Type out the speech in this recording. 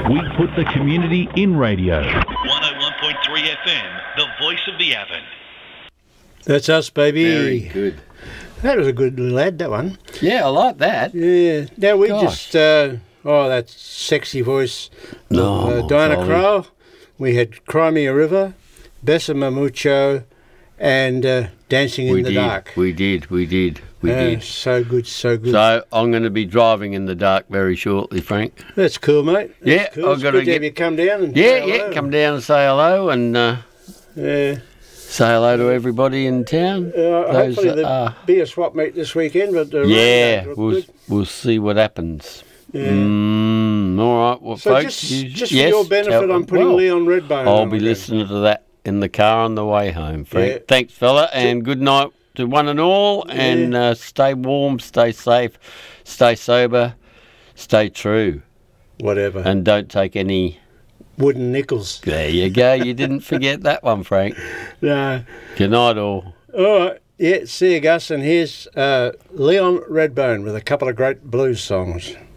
We put the community in radio. 101.3 FM, the voice of the Avon. That's us, baby. Very good. That was a good little ad, that one. Yeah, I like that. Yeah. Now we Gosh. just, that sexy voice of Diana golly. Krall. We had Crimea River, Bessemer Mucho, and Dancing in the Dark. We did. So good, so good. So I'm going to be driving in the dark very shortly, Frank. That's cool, mate. That's Yeah, cool. I've got to It's good have you come down and say Yeah, hello. come down and say hello and Yeah. say hello to everybody in town. Hopefully there'll be a swap meet this weekend, but Yeah, good. we'll see what happens. Yeah. All right, well, So folks, just for your benefit, I'm putting Leon Redbone I'll on be again. listening to that in the car on the way home, Frank. Yeah. Thanks, fella, and good night to one and all, and stay warm, stay safe, stay sober, stay true, Whatever. and don't take any... Wooden nickels. There you go, you didn't forget that one, Frank. No. Good night, all. All right. Yeah, see you, Gus. And here's Leon Redbone with a couple of great blues songs.